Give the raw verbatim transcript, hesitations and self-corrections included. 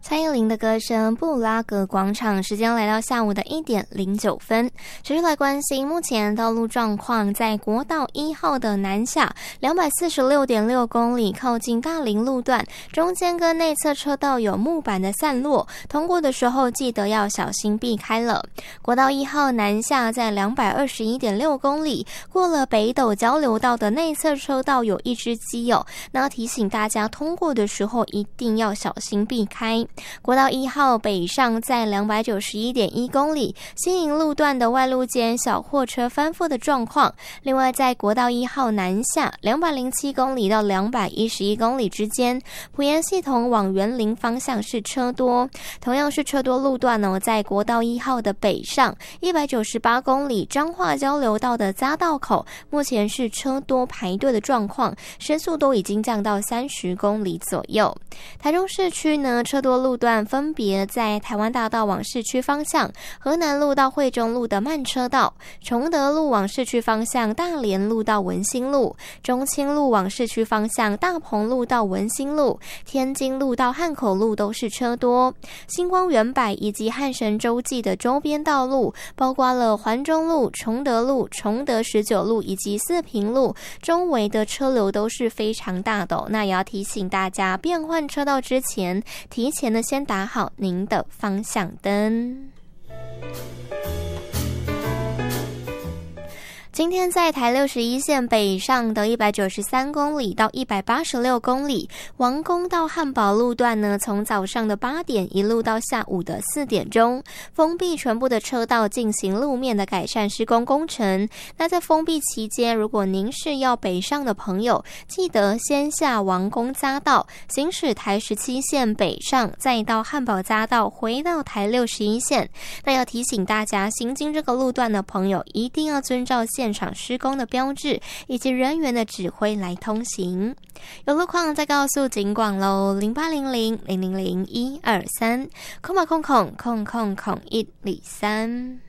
蔡依林的歌声布拉格广场，时间来到下午的一点零九分。持续来关心目前道路状况，在国道一号的南下两百四十六点六公里，靠近大林路段，中间跟内侧车道有木板的散落，通过的时候记得要小心避开了。国道一号南下在两百二十一点六公里，过了北斗交流道的内侧车道有一只基友，那提醒大家通过的时候一定要小心避开。国道一号北上在两百九十一点一公里，新营路段的外路间小货车翻覆的状况。另外在国道一号南下两百零七公里到两百一十一公里之间，埔盐系统往园林方向是车多。同样是车多路段呢，在国道一号的北上一百九十八公里彰化交流道的匝道口，目前是车多排队的状况，时速都已经降到三十公里左右。台中市区呢，车多路段分别在台湾大道往市区方向河南路到惠中路的慢车道，崇德路往市区方向大连路到文心路，中清路往市区方向大鹏路到文心路，天津路到汉口路都是车多。星光园百以及汉神洲际的周边道路，包括了环中路、崇德路、崇德十九路以及四平路，周围的车流都是非常大的、哦、那也要提醒大家变换车道之前，提前的先打好您的方向灯。今天在台六十一线北上的一百九十三公里到一百八十六公里，王宫到汉宝路段呢，从早上的八点一路到下午的四点钟，封闭全部的车道进行路面的改善施工工程。那在封闭期间，如果您是要北上的朋友，记得先下王宫匝道，行驶台十七线北上，再到汉宝匝道回到台六十一线。那要提醒大家，行经这个路段的朋友一定要遵照现场施工的标志以及人员的指挥来通行。有路况再告诉警广咯，零八零零零零零一二三，空吧空空空空空一里三。